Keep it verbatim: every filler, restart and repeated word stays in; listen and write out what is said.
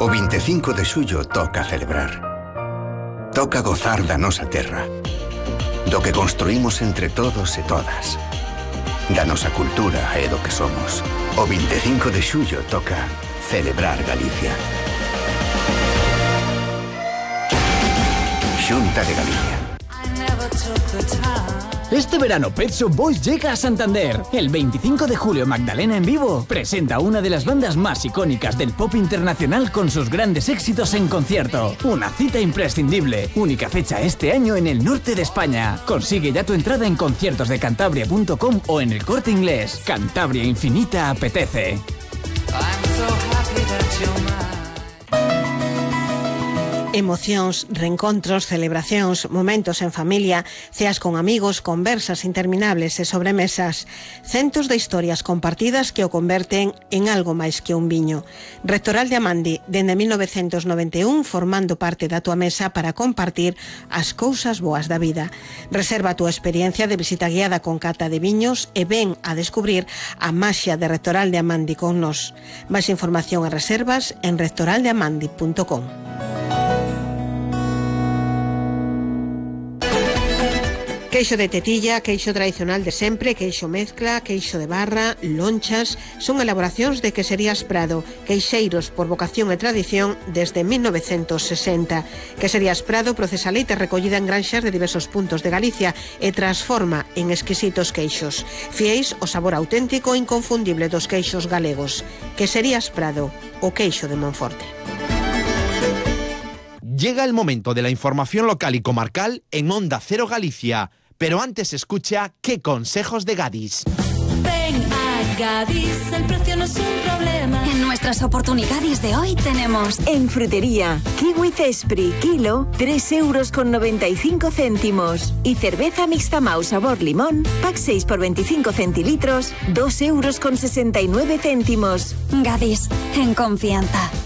O vinte e cinco de xullo toca celebrar. Toca gozar da nosa terra, do que construímos entre todos e todas, da nosa cultura e do que somos. O vinte e cinco de xullo toca celebrar Galicia. Xunta de Galicia. Este verano Pet Shop Boys llega a Santander. El veinticinco de julio Magdalena en vivo presenta una de las bandas más icónicas del pop internacional con sus grandes éxitos en concierto. Una cita imprescindible. Única fecha este año en el norte de España. Consigue ya tu entrada en conciertos de cantabria punto com o en el Corte Inglés. Cantabria Infinita apetece. Emocións, reencontros, celebracións, momentos en familia, ceas con amigos, conversas interminables e sobremesas. Centos de historias compartidas que o converten en algo máis que un viño. Rectoral de Amandi, dende mil novecentos noventa e un, formando parte da tua mesa para compartir as cousas boas da vida. Reserva a tua experiencia de visita guiada con cata de viños e ven a descubrir a maxia de Rectoral de Amandi con nos. Máis información e reservas en rectoral de amandi punto com. Queixo de tetilla, queixo tradicional de sempre, queixo mezcla, queixo de barra, lonchas, son elaboracións de Queserías Prado, queixeiros por vocación e tradición desde mil novecentos sesenta. Queserías Prado procesa leite recollida en granxas de diversos puntos de Galicia e transforma en exquisitos queixos. Fieis o sabor auténtico e inconfundible dos queixos galegos. Queserías Prado, o queixo de Monforte. Llega el momento de la información local y comarcal en Onda Cero Galicia. Pero antes escucha ¿Qué consejos de Gadis? Ven a Gadis, el precio no es un problema. En nuestras oportunidades de hoy tenemos... En frutería, kiwi Cespri, kilo, tres euros con noventa y cinco céntimos. Y cerveza mixta Mau sabor limón, pack seis por veinticinco centilitros, dos euros con sesenta y nueve céntimos. Gadis, en confianza.